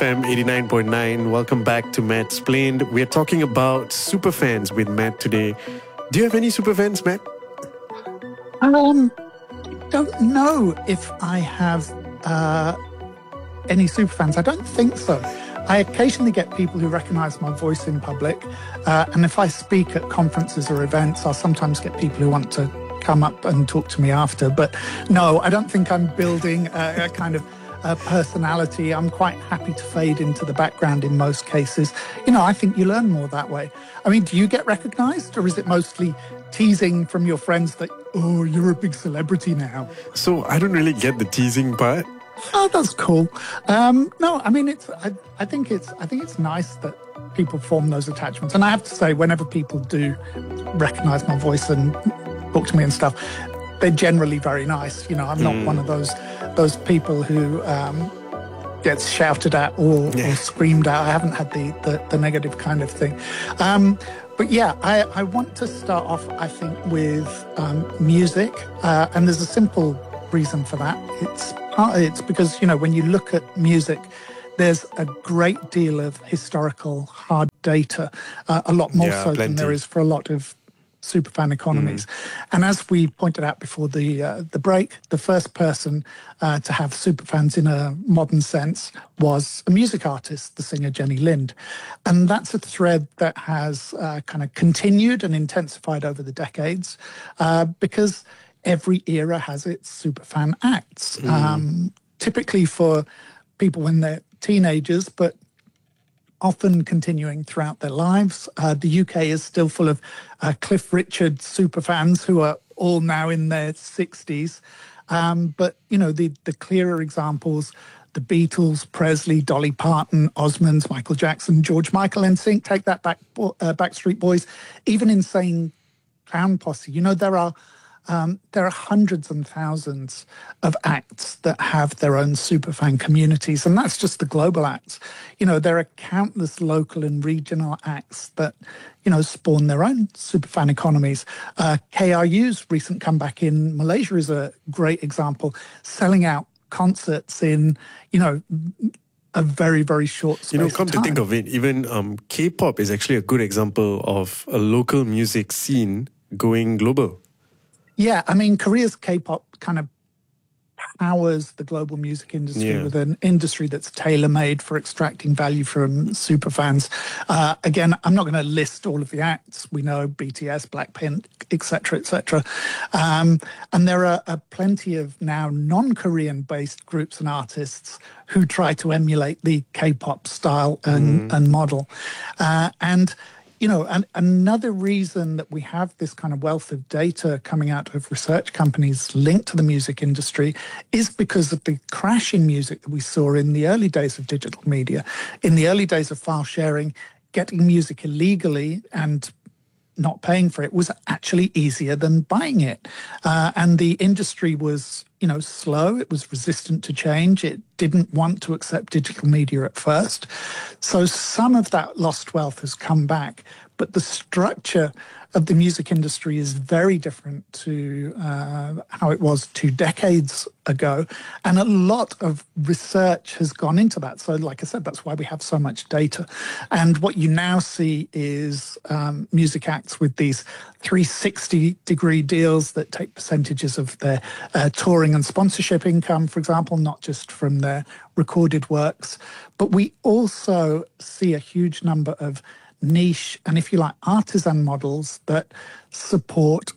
FM 89.9. Welcome back to Matt Explained. We're talking about superfans with Matt today. Do you have any superfans, Matt? Don't know if I have any superfans. I don't think so. I occasionally get people who recognize my voice in public. And if I speak at conferences or events, I'll sometimes get people who want to come up and talk to me after. But no, I don't think I'm building a kind of personality. I'm quite happy to fade into the background in most cases. You know, I think you learn more that way. I mean, do you get recognized, or is it mostly teasing from your friends that, oh, you're a big celebrity now? So I don't really get the teasing part. Oh, that's cool. No, I mean, I think it's nice that people form those attachments. And I have to say, whenever people do recognize my voice and talk to me and stuff, they're generally very nice. You know, I'm not one of those people who gets shouted at or screamed at. I haven't had the negative kind of thing. But yeah, I want to start off, I think, with music. And there's a simple reason for that. It's because, you know, when you look at music, there's a great deal of historical hard data, a lot more so than there is for a lot of superfan economies. And as we pointed out before the break, the first person to have superfans in a modern sense was a music artist, the singer Jenny Lind. And that's a thread that has kind of continued and intensified over the decades because every era has its superfan acts, typically for people when they're teenagers, but often continuing throughout their lives. The UK is still full of Cliff Richard superfans who are all now in their 60s. But, you know, the clearer examples, the Beatles, Presley, Dolly Parton, Osmonds, Michael Jackson, George Michael, NSYNC, take that back, Backstreet Boys, even Insane Clown Posse. You know, there are hundreds and thousands of acts that have their own superfan communities, and that's just the global acts. You know, there are countless local and regional acts that, you know, spawn their own superfan economies. KRU's recent comeback in Malaysia is a great example, selling out concerts in, you know, a very, very short space of time. You know, come to think of it, even K-pop is actually a good example of a local music scene going global. Yeah, I mean, Korea's K-pop kind of powers the global music industry with an industry that's tailor-made for extracting value from superfans. Again, I'm not going to list all of the acts. We know BTS, Blackpink, etc., etc. And there are plenty of now non-Korean-based groups and artists who try to emulate the K-pop style and model. And you know, and another reason that we have this kind of wealth of data coming out of research companies linked to the music industry is because of the crash in music that we saw in the early days of digital media. In the early days of file sharing, getting music illegally and not paying for it was actually easier than buying it. And the industry was, you know, slow. It was resistant to change. It didn't want to accept digital media at first. So some of that lost wealth has come back. But the structure of the music industry is very different to how it was 2 decades ago. And a lot of research has gone into that. So like I said, that's why we have so much data. And what you now see is music acts with these 360-degree deals that take percentages of their touring and sponsorship income, for example, not just from their recorded works. But we also see a huge number of niche and, if you like, artisan models that support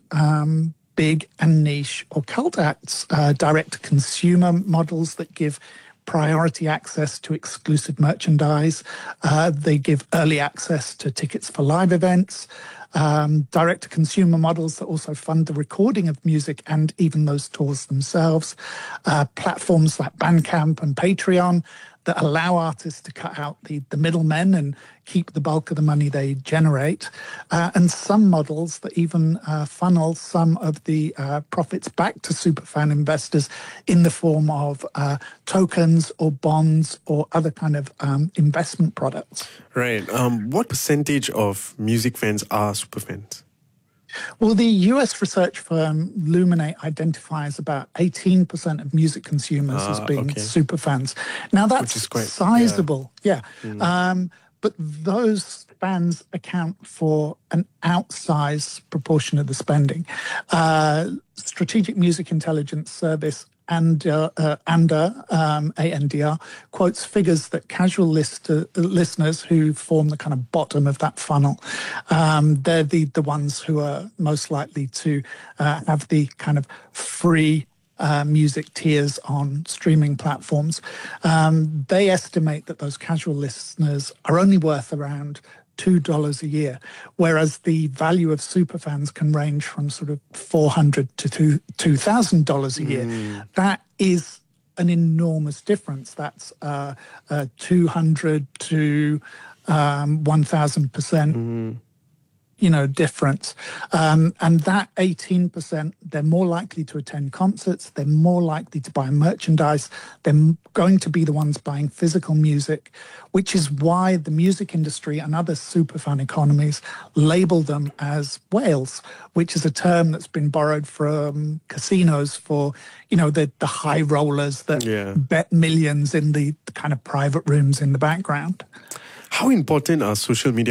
big and niche or cult acts, direct-to-consumer models that give priority access to exclusive merchandise. They give early access to tickets for live events. Direct-to-consumer models that also fund the recording of music and even those tours themselves. Platforms like Bandcamp and Patreon that allow artists to cut out the middlemen and keep the bulk of the money they generate. And some models that even funnel some of the profits back to superfan investors in the form of tokens or bonds or other kind of investment products. Right. What percentage of music fans are superfans? Well, the US research firm Luminate identifies about 18% of music consumers as being super fans. Now, that's quite sizable. Yeah. But those fans account for an outsized proportion of the spending. Strategic Music Intelligence Service ANDR quotes figures that casual listeners who form the kind of bottom of that funnel, they're the ones who are most likely to have the kind of free music tiers on streaming platforms. They estimate that those casual listeners are only worth around $2 a year, whereas the value of superfans can range from sort of $400 to $2,000 a year. That is an enormous difference. That's 200 to 1,000%. Difference. And that 18%, they're more likely to attend concerts, they're more likely to buy merchandise, they're going to be the ones buying physical music, which is why the music industry and other superfan economies label them as whales, which is a term that's been borrowed from casinos for, the high rollers that bet millions in the kind of private rooms in the background. How important are social media